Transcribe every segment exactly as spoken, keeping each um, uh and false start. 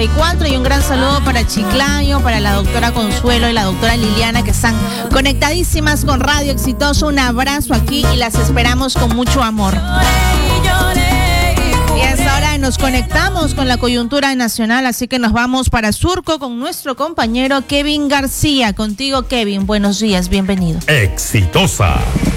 Y un gran saludo para Chiclayo, para la doctora Consuelo y la doctora Liliana, que están conectadísimas con Radio Exitoso. Un abrazo aquí y las esperamos con mucho amor. Y a esta hora nos conectamos con la coyuntura nacional, así que nos vamos para Surco con nuestro compañero Kevin García. Contigo, Kevin, buenos días, bienvenido. Exitosa.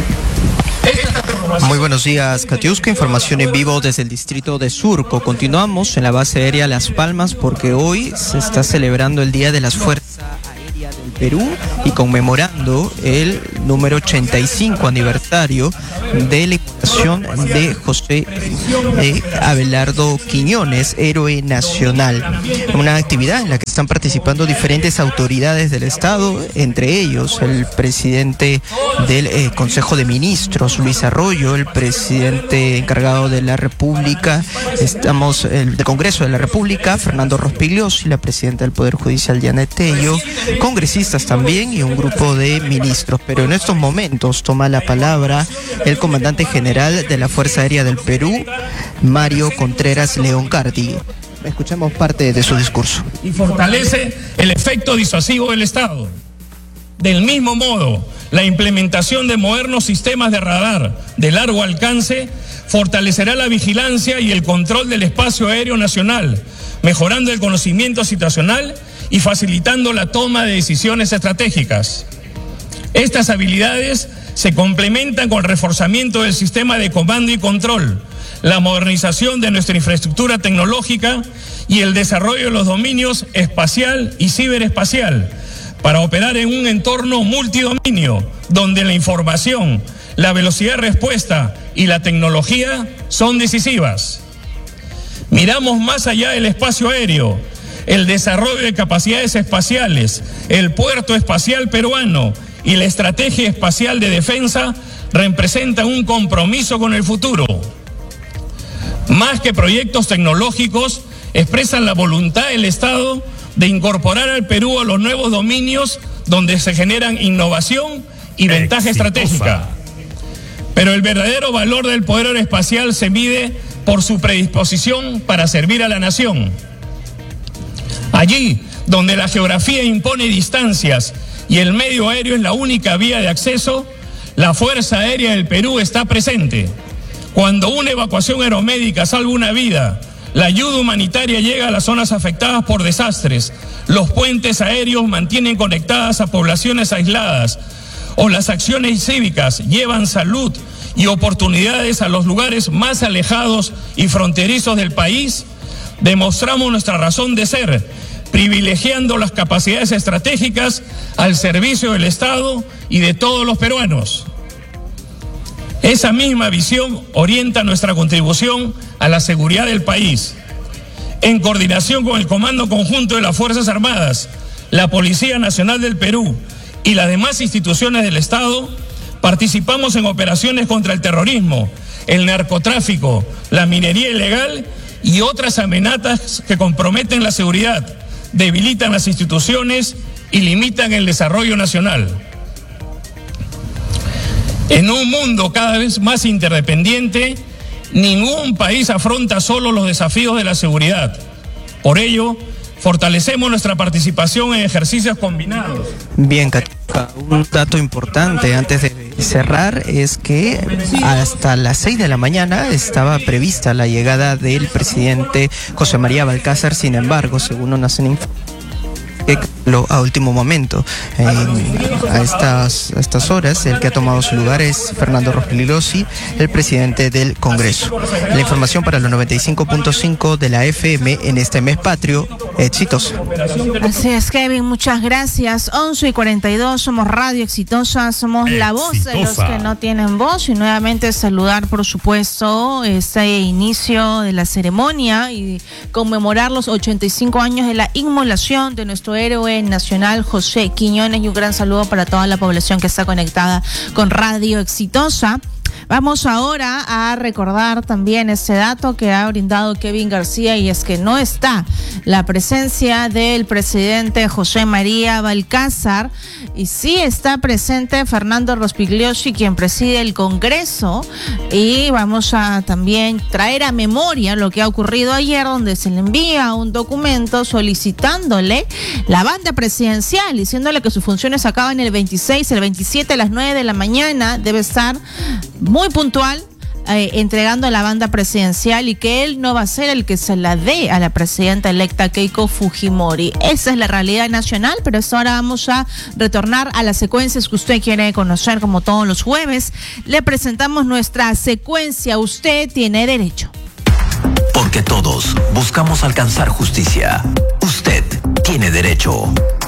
Muy buenos días, Katiuska. Información en vivo desde el distrito de Surco. Continuamos en la base aérea Las Palmas porque hoy se está celebrando el Día de las Fuerzas Aéreas del Perú y conmemorando el número ochenta y cinco aniversario de la inmolación de José eh, Abelardo Quiñones, héroe nacional. Una actividad en la que están participando diferentes autoridades del Estado, entre ellos el presidente del eh, Consejo de Ministros, Luis Arroyo, el presidente encargado de la República, estamos el del Congreso de la República, Fernando Rospigliosi, la presidenta del Poder Judicial, Janet Tello, congresistas también y un grupo de ministros. Pero en estos momentos toma la palabra el comandante general de la Fuerza Aérea del Perú, Mario Contreras Leoncardi. Escuchemos parte de su discurso. Y fortalece el efecto disuasivo del Estado. Del mismo modo, la implementación de modernos sistemas de radar de largo alcance fortalecerá la vigilancia y el control del espacio aéreo nacional, mejorando el conocimiento situacional y facilitando la toma de decisiones estratégicas. Estas habilidades se complementan con el reforzamiento del sistema de comando y control, la modernización de nuestra infraestructura tecnológica y el desarrollo de los dominios espacial y ciberespacial para operar en un entorno multidominio donde la información, la velocidad de respuesta y la tecnología son decisivas. Miramos más allá del espacio aéreo, el desarrollo de capacidades espaciales, el puerto espacial peruano y la estrategia espacial de defensa representan un compromiso con el futuro. Más que proyectos tecnológicos, expresan la voluntad del Estado de incorporar al Perú a los nuevos dominios donde se generan innovación y ventaja estratégica. Pero el verdadero valor del poder aeroespacial se mide por su predisposición para servir a la nación. Allí, donde la geografía impone distancias y el medio aéreo es la única vía de acceso, la Fuerza Aérea del Perú está presente. Cuando una evacuación aeromédica salva una vida, la ayuda humanitaria llega a las zonas afectadas por desastres, los puentes aéreos mantienen conectadas a poblaciones aisladas, o las acciones cívicas llevan salud y oportunidades a los lugares más alejados y fronterizos del país, demostramos nuestra razón de ser, privilegiando las capacidades estratégicas al servicio del Estado y de todos los peruanos. Esa misma visión orienta nuestra contribución a la seguridad del país. En coordinación con el Comando Conjunto de las Fuerzas Armadas, la Policía Nacional del Perú y las demás instituciones del Estado, participamos en operaciones contra el terrorismo, el narcotráfico, la minería ilegal y otras amenazas que comprometen la seguridad, debilitan las instituciones y limitan el desarrollo nacional. En un mundo cada vez más interdependiente, ningún país afronta solo los desafíos de la seguridad. Por ello, fortalecemos nuestra participación en ejercicios combinados. Bien, Katiuska, un dato importante antes de cerrar es que hasta las seis de la mañana estaba prevista la llegada del presidente José María Balcázar. Sin embargo, según nos hacen información, a último momento, eh, a, estas, a estas horas, el que ha tomado su lugar es Fernando Rospigliosi, el presidente del Congreso. La información para los noventa y cinco punto cinco de la F M en este mes patrio. Éxitos. Así es, Kevin, muchas gracias. once y cuarenta y dos, somos Radio Exitosa, somos Exitosa, la voz de los que no tienen voz. Y nuevamente saludar, por supuesto, este inicio de la ceremonia y conmemorar los ochenta y cinco años de la inmolación de nuestro héroe nacional José Quiñones, y un gran saludo para toda la población que está conectada con Radio Exitosa. Vamos ahora a recordar también ese dato que ha brindado Kevin García, y es que no está la presencia del presidente José María Balcázar, y sí está presente Fernando Rospigliosi, quien preside el Congreso, y vamos a también traer a memoria lo que ha ocurrido ayer, donde se le envía un documento solicitándole la banda presidencial, diciéndole que sus funciones acaban el veintiséis, el veintisiete a las nueve de la mañana, debe estar muy puntual eh, entregando la banda presidencial, y que él no va a ser el que se la dé a la presidenta electa Keiko Fujimori. Esa es la realidad nacional, pero esto ahora vamos a retornar a las secuencias que usted quiere conocer, como todos los jueves. Le presentamos nuestra secuencia Usted Tiene Derecho. Porque todos buscamos alcanzar justicia. Usted tiene derecho.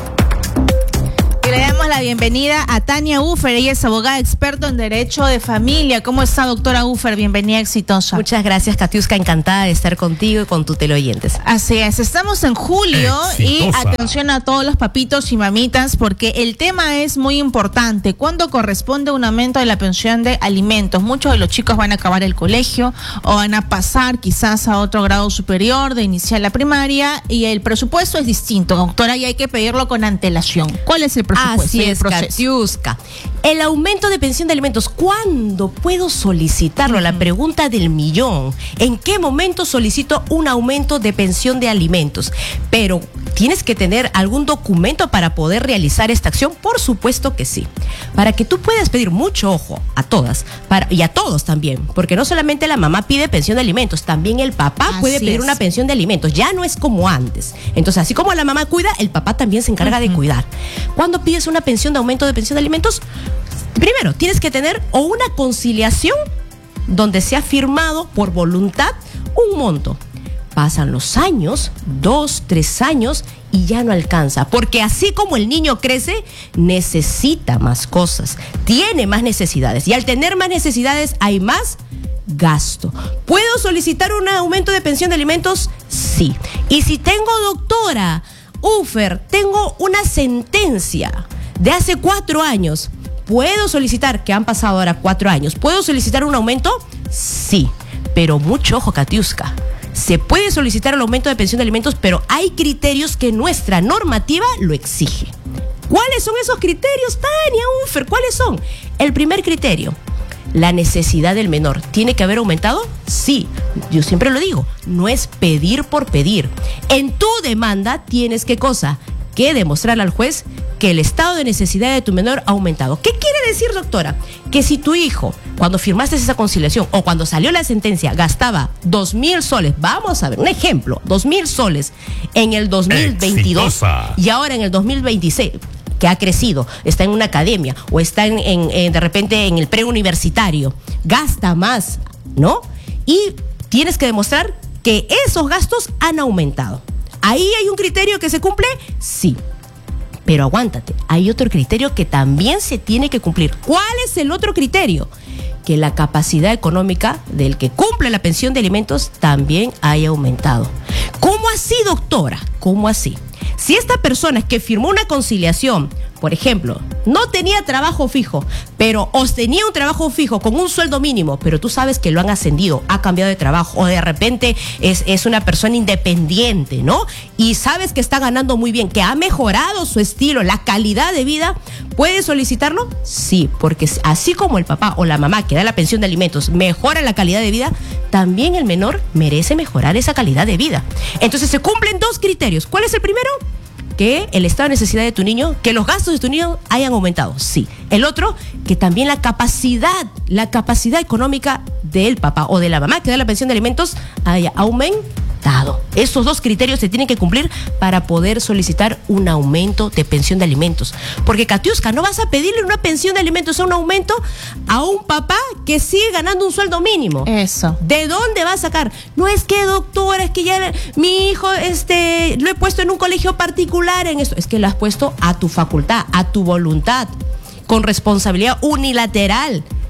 Y le damos la bienvenida a Tania Ufer. Ella es abogada experta en Derecho de Familia. ¿Cómo está, doctora Ufer? Bienvenida, exitosa. Muchas gracias, Katiuska. Encantada de estar contigo y con tu teleoyentes. Así es. Estamos en julio. Exitosa. Y atención a todos los papitos y mamitas, porque el tema es muy importante. ¿Cuándo corresponde un aumento de la pensión de alimentos? Muchos de los chicos van a acabar el colegio o van a pasar quizás a otro grado superior de iniciar la primaria, y el presupuesto es distinto, doctora, y hay que pedirlo con antelación. ¿Cuál es el presupuesto? Así es, Katiuska. El aumento de pensión de alimentos, ¿cuándo puedo solicitarlo? La pregunta del millón. ¿En qué momento solicito un aumento de pensión de alimentos? Pero, ¿tienes que tener algún documento para poder realizar esta acción? Por supuesto que sí. Para que tú puedas pedir, mucho ojo a todas para, y a todos también, porque no solamente la mamá pide pensión de alimentos, también el papá así puede pedir es. una pensión de alimentos. Ya no es como antes. Entonces, así como la mamá cuida, el papá también se encarga uh-huh. de cuidar. ¿Cuándo pides una pensión de aumento de pensión de alimentos? Primero, tienes que tener o una conciliación donde se ha firmado por voluntad un monto. Pasan los años, dos, tres años, y ya no alcanza. Porque así como el niño crece, necesita más cosas, tiene más necesidades. Y al tener más necesidades, hay más gasto. ¿Puedo solicitar un aumento de pensión de alimentos? Sí. Y si tengo, doctora Ufer, tengo una sentencia de hace cuatro años, ¿puedo solicitar, que han pasado ahora cuatro años, ¿puedo solicitar un aumento? Sí, pero mucho ojo, Katiuska. Se puede solicitar el aumento de pensión de alimentos, pero hay criterios que nuestra normativa lo exige. ¿Cuáles son esos criterios, Tania Ufer? ¿Cuáles son? El primer criterio, la necesidad del menor. ¿Tiene que haber aumentado? Sí, yo siempre lo digo, no es pedir por pedir. En tu demanda tienes, ¿qué cosa? Que demostrarle al juez que el estado de necesidad de tu menor ha aumentado. ¿Qué quiere decir, doctora? Que si tu hijo, cuando firmaste esa conciliación o cuando salió la sentencia, gastaba dos mil soles, vamos a ver, un ejemplo, dos mil soles en el dos mil veintidós Exitosa. Y ahora en el dos mil veintiséis, que ha crecido, está en una academia o está en, en, en de repente en el preuniversitario, gasta más, ¿no? Y tienes que demostrar que esos gastos han aumentado. ¿Ahí hay un criterio que se cumple? Sí. Pero aguántate, hay otro criterio que también se tiene que cumplir. ¿Cuál es el otro criterio? Que la capacidad económica del que cumple la pensión de alimentos también haya aumentado. ¿Cómo así, doctora? ¿Cómo así? Si esta persona que firmó una conciliación, por ejemplo, no tenía trabajo fijo, pero o tenía un trabajo fijo con un sueldo mínimo, pero tú sabes que lo han ascendido, ha cambiado de trabajo, o de repente es, es una persona independiente, ¿no? Y sabes que está ganando muy bien, que ha mejorado su estilo, la calidad de vida, ¿puedes solicitarlo? Sí, porque así como el papá o la mamá que da la pensión de alimentos mejora la calidad de vida, también el menor merece mejorar esa calidad de vida. Entonces se cumplen dos criterios. ¿Cuál es el primero? Que el estado de necesidad de tu niño, que los gastos de tu niño hayan aumentado, sí. El otro, que también la capacidad, la capacidad económica del papá o de la mamá que da la pensión de alimentos haya aumentado. Esos dos criterios se tienen que cumplir para poder solicitar un aumento de pensión de alimentos. Porque, Katiuska, no vas a pedirle una pensión de alimentos o un aumento a un papá que sigue ganando un sueldo mínimo. Eso. ¿De dónde va a sacar? No es que, doctora, es que ya mi hijo este, lo he puesto en un colegio particular en esto. Es que lo has puesto a tu facultad, a tu voluntad, con responsabilidad unilateral.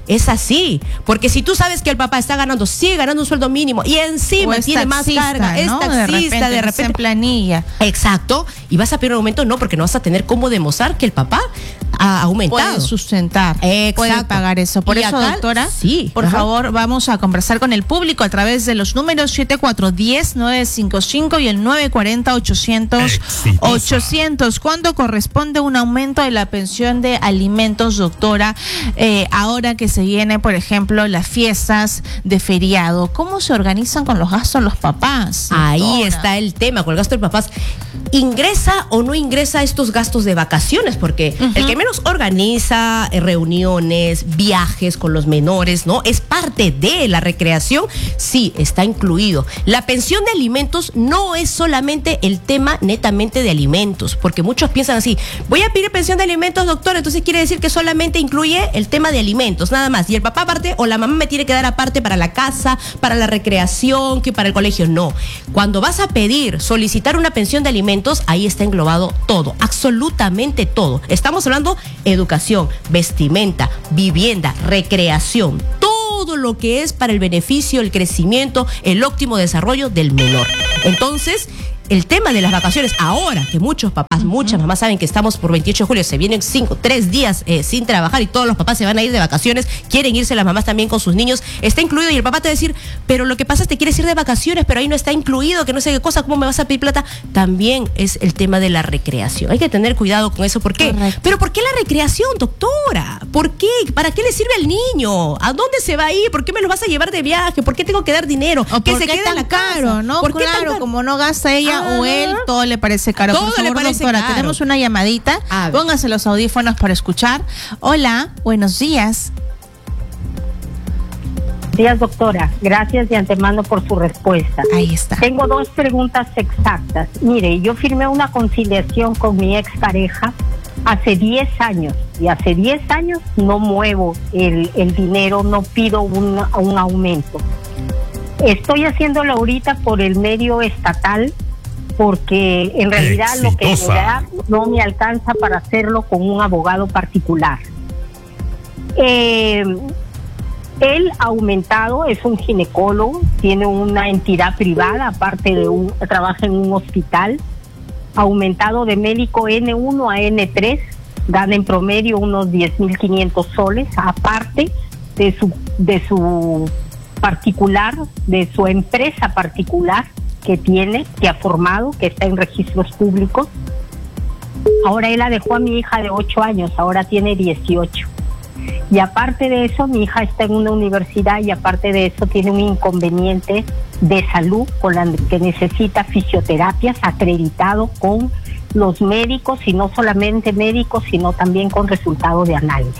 Es así, porque si tú sabes que el papá está ganando, sigue ganando un sueldo mínimo y encima tiene más carga, ¿no? Es taxista, de repente, de repente en planilla. Exacto, y vas a pedir un aumento, no, porque no vas a tener cómo demostrar que el papá ha aumentado. Puede sustentar, Exacto. puede pagar eso. Por y eso, acá, doctora, sí, por ajá. favor, vamos a conversar con el público a través de los números siete cuatro uno cero, nueve cinco cinco y el nueve cuatro cero, ochocientos, ochocientos. ¿Cuándo corresponde un aumento de la pensión de alimentos, doctora? Eh, ahora que se viene, por ejemplo, las fiestas de feriado, ¿cómo se organizan con los gastos los papás? Ahí doctora? está el tema, con el gasto de papás. ¿Ingresa o no ingresa estos gastos de vacaciones? Porque uh-huh. el que menos organiza eh, reuniones, viajes con los menores, ¿no? Es parte de la recreación, sí, está incluido. La pensión de alimentos no es solamente el tema netamente de alimentos, porque muchos piensan así, voy a pedir pensión de alimentos, doctor, entonces quiere decir que solamente incluye el tema de alimentos, nada más. Y el papá aparte, o la mamá me tiene que dar aparte para la casa, para la recreación, que para el colegio. No. Cuando vas a pedir, solicitar una pensión de alimentos, ahí está englobado todo, absolutamente todo. Estamos hablando educación, vestimenta, vivienda, recreación, todo lo que es para el beneficio, el crecimiento, el óptimo desarrollo del menor. Entonces, el tema de las vacaciones, ahora que muchos papás, muchas mamás saben que estamos por veintiocho de julio, se vienen cinco, tres días eh, sin trabajar y todos los papás se van a ir de vacaciones, quieren irse las mamás también con sus niños, está incluido y el papá te va a decir, pero lo que pasa es que quieres ir de vacaciones, pero ahí no está incluido, que no sé qué cosa, ¿cómo me vas a pedir plata? También es el tema de la recreación. Hay que tener cuidado con eso. ¿Por qué? Correcto. Pero ¿por qué la recreación, doctora? ¿Por qué? ¿Para qué le sirve al niño? ¿A dónde se va a ir? ¿Por qué me lo vas a llevar de viaje? ¿Por qué tengo que dar dinero? ¿O que por se qué quede tan en la caro, casa? ¿no? ¿Por qué claro, tan caro? Como no gasta ella o él, todo le parece caro. Todo Por favor, le parece doctora, caro. tenemos una llamadita. Póngase los audífonos para escuchar. Hola, buenos días. Días, doctora. Gracias de antemano por su respuesta. Ahí está. Tengo dos preguntas exactas. Mire, yo firmé una conciliación con mi expareja hace diez años y hace diez años no muevo el, el dinero, no pido un, un aumento. Estoy haciéndolo ahorita por el medio estatal porque en realidad Exitosa. Lo que me da no me alcanza para hacerlo con un abogado particular. Eh, él ha aumentado, es un ginecólogo, tiene una entidad privada, aparte de un, trabaja en un hospital, ha aumentado de médico ene uno a ene tres, gana en promedio unos diez mil quinientos soles, aparte de su, de su particular, de su empresa particular que tiene, que ha formado, que está en registros públicos. Ahora él la dejó a mi hija de ocho años, ahora tiene dieciocho. Y aparte de eso, mi hija está en una universidad y aparte de eso tiene un inconveniente de salud con la que necesita fisioterapias acreditado con los médicos y no solamente médicos, sino también con resultados de análisis.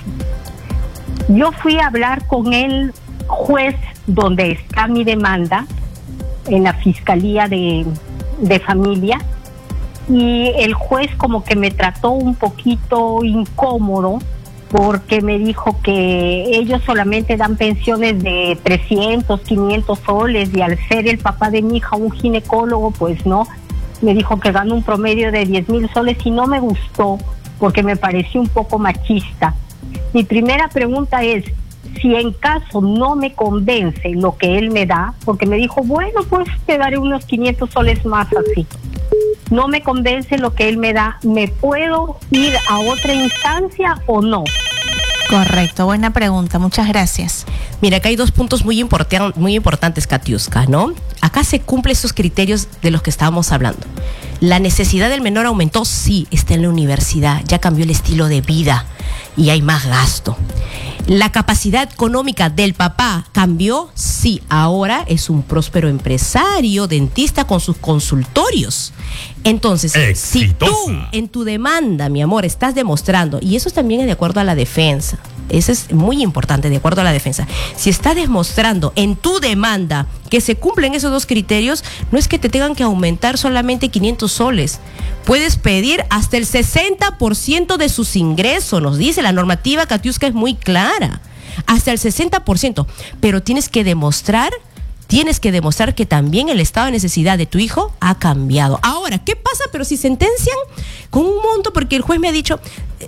Yo fui a hablar con el juez donde está mi demanda, en la Fiscalía de, de Familia, y el juez como que me trató un poquito incómodo porque me dijo que ellos solamente dan pensiones de trescientos, quinientos soles y al ser el papá de mi hija un ginecólogo, pues no, me dijo que gana un promedio de diez mil soles y no me gustó porque me pareció un poco machista. Mi primera pregunta es, si en caso no me convence lo que él me da, porque me dijo, bueno, pues te daré unos quinientos soles más así. No me convence lo que él me da, ¿me puedo ir a otra instancia o no? Correcto, buena pregunta, muchas gracias. Mira, acá hay dos puntos muy, importan, muy importantes, Katiuska, ¿no? Acá se cumplen esos criterios de los que estábamos hablando. La necesidad del menor aumentó, sí, está en la universidad, ya cambió el estilo de vida y hay más gasto. La capacidad económica del papá cambió, sí, ahora es un próspero empresario, dentista con sus consultorios. Entonces, Exitosa. Si tú en tu demanda, mi amor, estás demostrando, y eso también es de acuerdo a la defensa, eso es muy importante, de acuerdo a la defensa, si estás demostrando en tu demanda que se cumplen esos dos criterios, no es que te tengan que aumentar solamente quinientos soles, puedes pedir hasta el sesenta por ciento de sus ingresos, nos dice la normativa, Katiuska, es muy clara, hasta el sesenta por ciento, pero tienes que demostrar Tienes que demostrar que también el estado de necesidad de tu hijo ha cambiado. Ahora, ¿qué pasa? Pero si sentencian con un monto, porque el juez me ha dicho,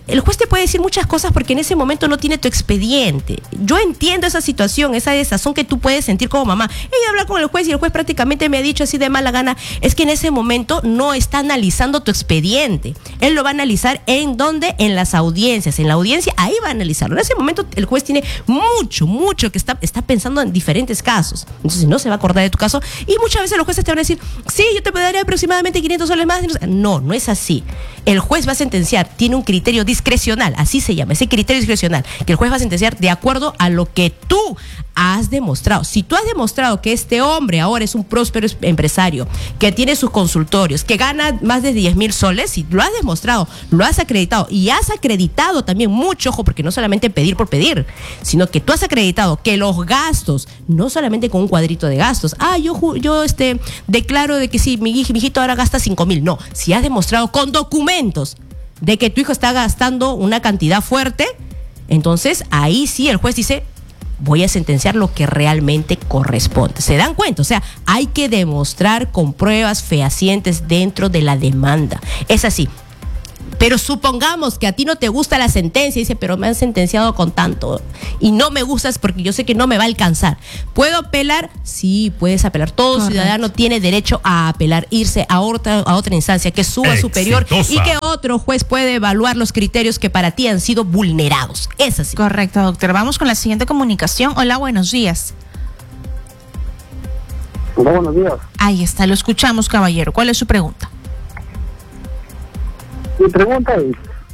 el juez te puede decir muchas cosas porque en ese momento no tiene tu expediente. Yo entiendo esa situación, esa desazón que tú puedes sentir como mamá. Ella habla con el juez y el juez prácticamente me ha dicho así de mala gana, es que en ese momento no está analizando tu expediente. Él lo va a analizar en donde, en las audiencias, en la audiencia, ahí va a analizarlo. En ese momento el juez tiene mucho, mucho que está, está pensando en diferentes casos. Entonces no se va a acordar de tu caso y muchas veces los jueces te van a decir, sí, yo te daría aproximadamente quinientos soles más. No, no es así. El juez va a sentenciar, tiene un criterio discrecional, así se llama, ese criterio discrecional, que el juez va a sentenciar de acuerdo a lo que tú has demostrado. Si tú has demostrado que este hombre ahora es un próspero empresario, que tiene sus consultorios, que gana más de diez mil soles, si lo has demostrado, lo has acreditado y has acreditado también mucho, ojo, porque no solamente pedir por pedir, sino que tú has acreditado que los gastos, no solamente con un cuadrito de gastos, ah, yo, yo este, declaro de que sí, mi, mi hijito ahora gasta cinco mil, no, si has demostrado con documentos de que tu hijo está gastando una cantidad fuerte, entonces ahí sí el juez dice, voy a sentenciar lo que realmente corresponde. ¿Se dan cuenta? O sea, hay que demostrar con pruebas fehacientes dentro de la demanda. Es así. Pero supongamos que a ti no te gusta la sentencia, dice, pero me han sentenciado con tanto y no me gustas porque yo sé que no me va a alcanzar. ¿Puedo apelar? Sí, puedes apelar. Todo Correcto. Ciudadano tiene derecho a apelar, irse a otra, a otra instancia que suba Exitosa. Superior y que otro juez puede evaluar los criterios que para ti han sido vulnerados. Es así. Correcto, doctora. Vamos con la siguiente comunicación. Hola, buenos días. Hola, buenos días. Ahí está, lo escuchamos, caballero. ¿Cuál es su pregunta? Mi pregunta es,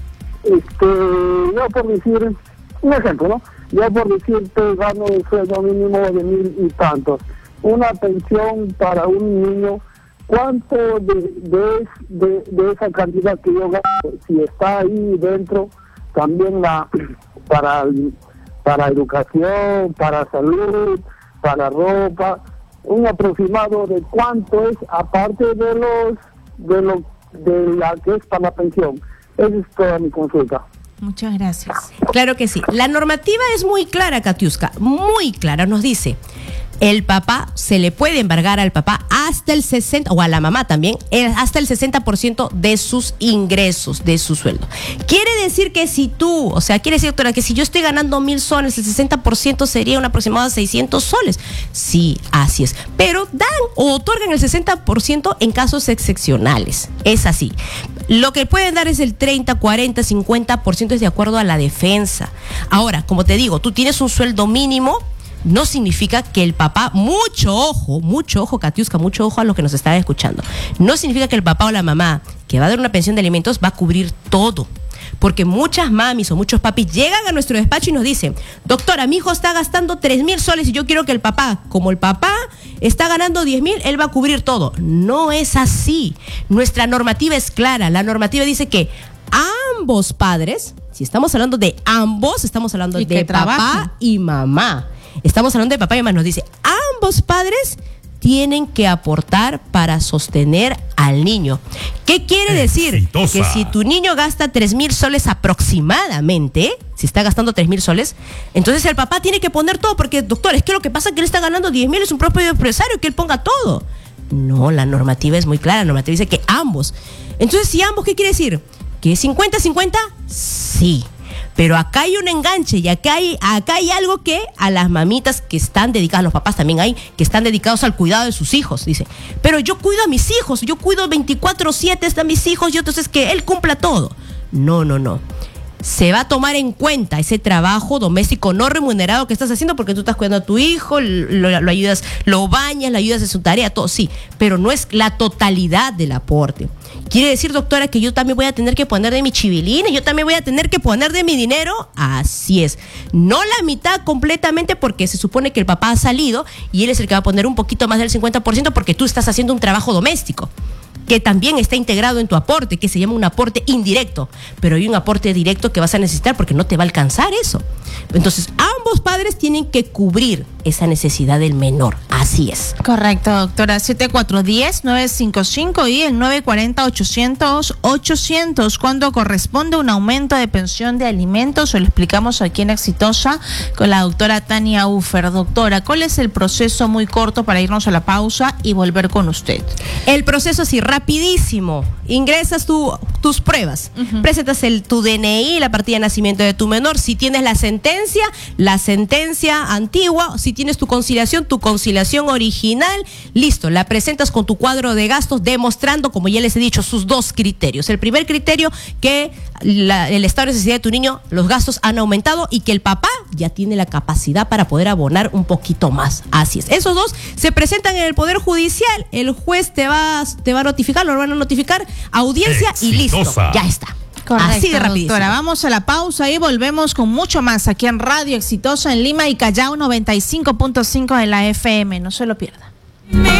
este, yo por decir, un ejemplo, ¿no? Yo por decirte gano el sueldo mínimo de mil y tantos. Una pensión para un niño, ¿cuánto de, de, de, de esa cantidad que yo gano, si está ahí dentro, también la para, para educación, para salud, para ropa, un aproximado de cuánto es, aparte de los, de los de la que es para la pensión? Esa es toda mi consulta. Muchas gracias. Claro que sí. La normativa es muy clara, Katiuska, muy clara. Nos dice, el papá, se le puede embargar al papá hasta el sesenta, o a la mamá también, hasta el sesenta por ciento de sus ingresos, de su sueldo. Quiere decir que si tú, o sea, quiere decir, doctora, que si yo estoy ganando mil soles, el sesenta por ciento sería un aproximado de seiscientos soles. Sí, así es. Pero dan o otorgan el sesenta por ciento en casos excepcionales. Es así. Lo que pueden dar es el treinta, cuarenta, cincuenta por ciento es de acuerdo a la defensa. Ahora, como te digo, tú tienes un sueldo mínimo, no significa que el papá, mucho ojo, mucho ojo, Katiuska, mucho ojo a los que nos están escuchando. No significa que el papá o la mamá que va a dar una pensión de alimentos va a cubrir todo. Porque muchas mamis o muchos papis llegan a nuestro despacho y nos dicen, doctora, mi hijo está gastando tres mil soles y yo quiero que el papá, como el papá está ganando diez mil, él va a cubrir todo. No es así. Nuestra normativa es clara. La normativa dice que ambos padres, si estamos hablando de ambos, estamos hablando de papá trabaja. y mamá. Estamos hablando de papá y mamá. Nos dice, ambos padres tienen que aportar para sostener al niño. ¿Qué quiere decir? Exitosa. Que si tu niño gasta tres mil soles aproximadamente, si está gastando tres mil soles, entonces el papá tiene que poner todo, porque, doctor, es que lo que pasa es que él está ganando diez mil, es un propio empresario, que él ponga todo. No, la normativa es muy clara, la normativa dice que ambos. Entonces, si ambos, ¿qué quiere decir? ¿Que es cincuenta cincuenta? Sí. Pero acá hay un enganche y acá hay, acá hay algo que a las mamitas que están dedicadas, los papás también hay, que están dedicados al cuidado de sus hijos. Dice, pero yo cuido a mis hijos, yo cuido veinticuatro siete, están mis hijos, yo entonces que él cumpla todo. No, no, no. Se va a tomar en cuenta ese trabajo doméstico no remunerado que estás haciendo porque tú estás cuidando a tu hijo, lo, lo ayudas, lo bañas, le ayudas en su tarea, todo, sí, pero no es la totalidad del aporte. ¿Quiere decir, doctora, que yo también voy a tener que poner de mi chivilina? ¿Yo también voy a tener que poner de mi dinero? Así es. No la mitad completamente, porque se supone que el papá ha salido y él es el que va a poner un poquito más del cincuenta por ciento porque tú estás haciendo un trabajo doméstico que también está integrado en tu aporte, que se llama un aporte indirecto, pero hay un aporte directo que vas a necesitar porque no te va a alcanzar eso. Entonces, ambos padres tienen que cubrir esa necesidad del menor. Así es. Correcto, doctora. siete cuatro uno cero, nueve cinco cinco y el nueve cuatro cero, ochocientos, ochocientos. ¿Cuándo corresponde un aumento de pensión de alimentos? O lo explicamos aquí en Exitosa con la doctora Tania Ufer. Doctora, ¿cuál es el proceso muy corto para irnos a la pausa y volver con usted? El proceso así, rapidísimo. Ingresas tu, tu tus pruebas. Uh-huh. Presentas el, tu D N I, la partida de nacimiento de tu menor. Si tienes la sentencia, la sentencia antigua. Si tienes tu conciliación, tu conciliación original. Listo, la presentas con tu cuadro de gastos demostrando, como ya les he dicho, sus dos criterios. El primer criterio, que la, el estado de necesidad de tu niño, los gastos han aumentado y que el papá ya tiene la capacidad para poder abonar un poquito más. Así es. Esos dos se presentan en el Poder Judicial. El juez te va, te va a notificar, lo van a notificar, audiencia Exitosa. Y listo. Ya está. Correcto, así de rapidísimo. Doctora, vamos a la pausa y volvemos con mucho más aquí en Radio Exitosa en Lima y Callao noventa y cinco punto cinco de la F M. No se lo pierda.